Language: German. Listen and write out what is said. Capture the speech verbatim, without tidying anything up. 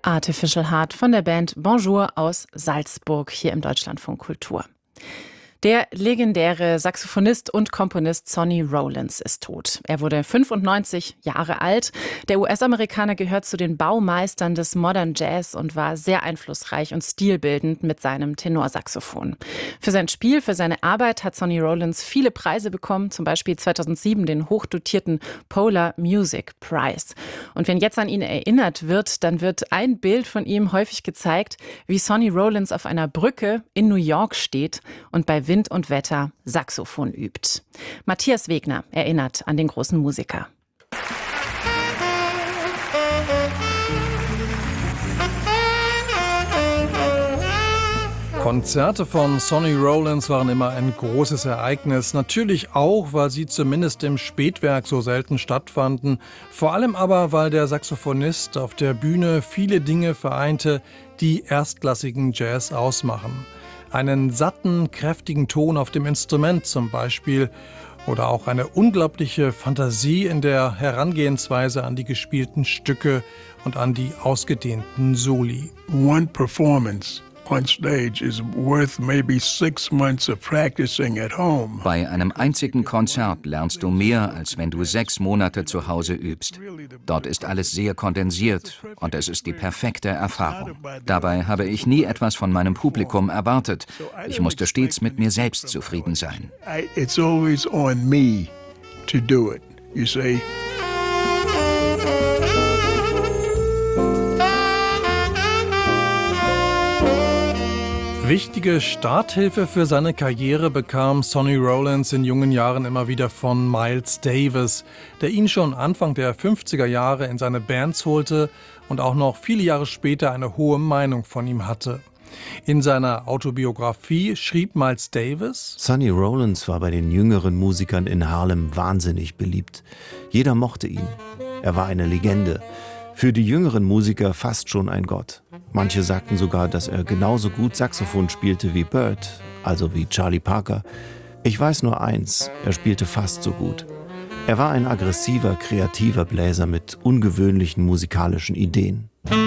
Artificial Heart von der Band Bonjour aus Salzburg hier im Deutschlandfunk Kultur. Der legendäre Saxophonist und Komponist Sonny Rollins ist tot. Er wurde fünfundneunzig Jahre alt. Der U S-Amerikaner gehört zu den Baumeistern des Modern Jazz und war sehr einflussreich und stilbildend mit seinem Tenorsaxophon. Für sein Spiel, für seine Arbeit hat Sonny Rollins viele Preise bekommen, zum Beispiel zweitausendsieben den hochdotierten Polar Music Prize. Und wenn jetzt an ihn erinnert wird, dann wird ein Bild von ihm häufig gezeigt, wie Sonny Rollins auf einer Brücke in New York steht und bei Wind und Wetter Saxophon übt. Matthias Wegner erinnert an den großen Musiker. Konzerte von Sonny Rollins waren immer ein großes Ereignis. Natürlich auch, weil sie zumindest im Spätwerk so selten stattfanden. Vor allem aber, weil der Saxophonist auf der Bühne viele Dinge vereinte, die erstklassigen Jazz ausmachen. Einen satten, kräftigen Ton auf dem Instrument zum Beispiel oder auch eine unglaubliche Fantasie in der Herangehensweise an die gespielten Stücke und an die ausgedehnten Soli. One performance on stage is worth maybe six months of practicing at home. Bei einem einzigen Konzert lernst du mehr, als wenn du sechs Monate zu Hause übst. Dort ist alles sehr kondensiert und es ist die perfekte Erfahrung. Dabei habe ich nie etwas von meinem Publikum erwartet. Ich musste stets mit mir selbst zufrieden sein. It's always on me to do it, you see. Wichtige Starthilfe für seine Karriere bekam Sonny Rollins in jungen Jahren immer wieder von Miles Davis, der ihn schon Anfang der fünfziger Jahre in seine Bands holte und auch noch viele Jahre später eine hohe Meinung von ihm hatte. In seiner Autobiografie schrieb Miles Davis: Sonny Rollins war bei den jüngeren Musikern in Harlem wahnsinnig beliebt. Jeder mochte ihn. Er war eine Legende. Für die jüngeren Musiker fast schon ein Gott. Manche sagten sogar, dass er genauso gut Saxophon spielte wie Bird, also wie Charlie Parker. Ich weiß nur eins, er spielte fast so gut. Er war ein aggressiver, kreativer Bläser mit ungewöhnlichen musikalischen Ideen.